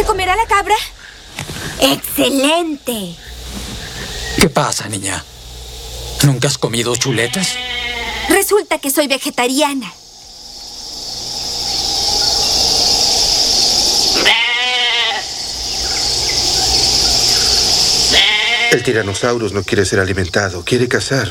comer a la cabra? ¡Excelente! ¿Qué pasa, niña? ¿Nunca has comido chuletas? Resulta que soy vegetariana. El Tyrannosaurus no quiere ser alimentado, quiere cazar.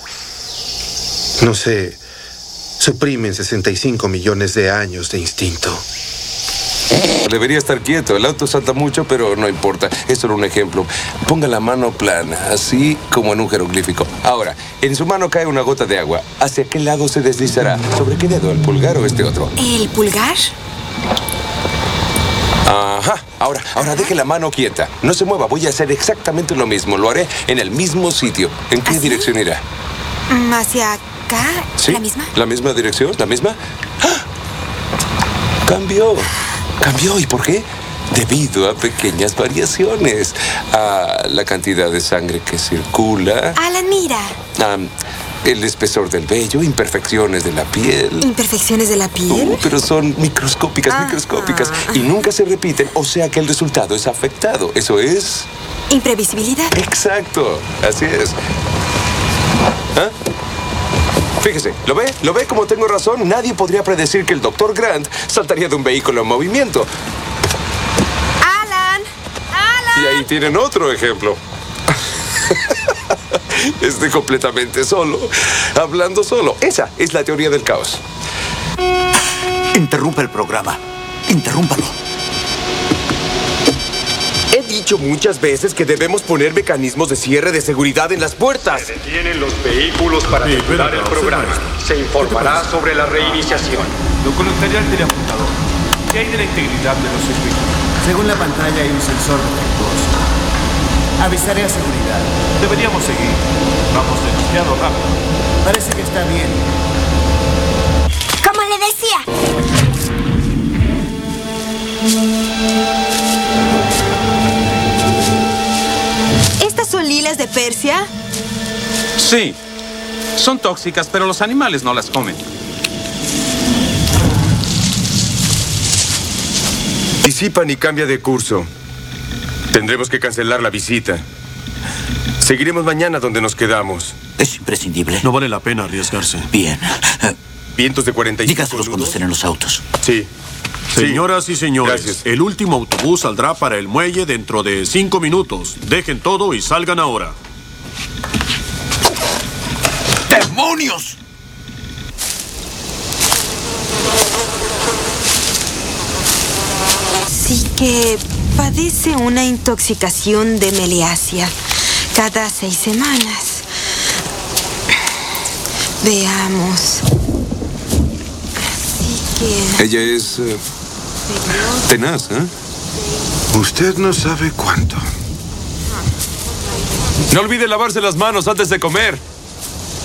No sé, suprimen 65 millones de años de instinto. Debería estar quieto. El auto salta mucho, pero no importa. Es solo un ejemplo. Ponga la mano plana, así como en un jeroglífico. Ahora, en su mano cae una gota de agua. ¿Hacia qué lado se deslizará? ¿Sobre qué dedo? ¿El pulgar o este otro? ¿El pulgar? Ajá. Ahora deje la mano quieta. No se mueva. Voy a hacer exactamente lo mismo. Lo haré en el mismo sitio. ¿En qué dirección irá? ¿Hacia acá? ¿Sí? ¿La misma? ¿La misma dirección? ¿La misma? ¡Ah! Cambió. Cambió. ¿Y por qué? Debido a pequeñas variaciones. A la cantidad de sangre que circula. Alan, mira. El espesor del vello, imperfecciones de la piel. ¿Imperfecciones de la piel? Pero son microscópicas, microscópicas. Y nunca se repiten, o sea que el resultado es afectado. Eso es... ¿Imprevisibilidad? Exacto. Así es. ¿Ah? Fíjese, ¿lo ve? ¿Lo ve como tengo razón? Nadie podría predecir que el Dr. Grant saltaría de un vehículo en movimiento. ¡Alan! ¡Alan! Y ahí tienen otro ejemplo. Estoy completamente solo, hablando solo. Esa es la teoría del caos. Interrumpa el programa. Interrúmpalo. He dicho muchas veces que debemos poner mecanismos de cierre de seguridad en las puertas. Se detienen los vehículos para asegurar el programa. Se informará sobre la reiniciación. Lo conectaré al teleapuntador. ¿Qué hay de la integridad de los circuitos? Según la pantalla hay un sensor defectuoso. Avisaré a seguridad. Deberíamos seguir. Vamos demasiado rápido. Parece que está bien. ¡Como le decía! ¿Estas son lilas de Persia? Sí. Son tóxicas, pero los animales no las comen. Disipan y cambia de curso. Tendremos que cancelar la visita. Seguiremos mañana donde nos quedamos. Es imprescindible. No vale la pena arriesgarse. Bien. Vientos de 45 Dígaselos cuando estén en los autos. Sí. Señoras y señores, Gracias. el último autobús saldrá para el muelle dentro de 5 minutos. Dejen todo y salgan ahora. ¡Demonios! Sí que padece una intoxicación de meliacia cada 6 semanas. Veamos. Así que... Ella es... tenaz, ¿eh? Usted no sabe cuánto. No olvide lavarse las manos antes de comer.